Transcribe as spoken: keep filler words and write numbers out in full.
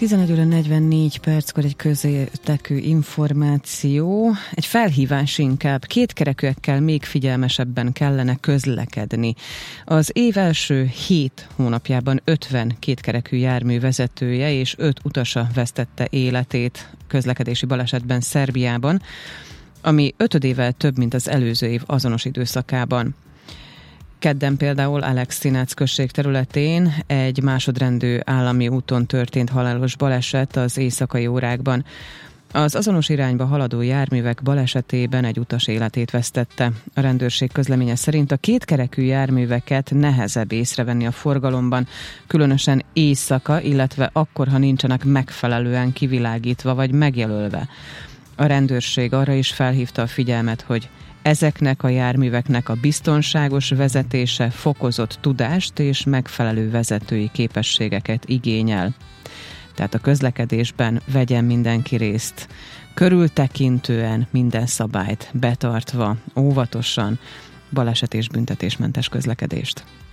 tizenegy óra negyvennégy perckor egy közértekű információ, egy felhívás inkább. Kétkerekűekkel még figyelmesebben kellene közlekedni. Az év első hét hónapjában ötven kétkerekű jármű vezetője és öt utasa vesztette életét közlekedési balesetben Szerbiában, ami ötödével több, mint az előző év azonos időszakában. Kedden például Aleksinac község területén egy másodrendű állami úton történt halálos baleset az éjszakai órákban. Az azonos irányba haladó járművek balesetében egy utas életét vesztette. A rendőrség közleménye szerint a kétkerekű járműveket nehezebb észrevenni a forgalomban, különösen éjszaka, illetve akkor, ha nincsenek megfelelően kivilágítva vagy megjelölve. A rendőrség arra is felhívta a figyelmet, hogy ezeknek a járműveknek a biztonságos vezetése fokozott tudást és megfelelő vezetői képességeket igényel. Tehát a közlekedésben vegyen mindenki részt, körültekintően, minden szabályt betartva, óvatosan, baleset és büntetésmentes közlekedést.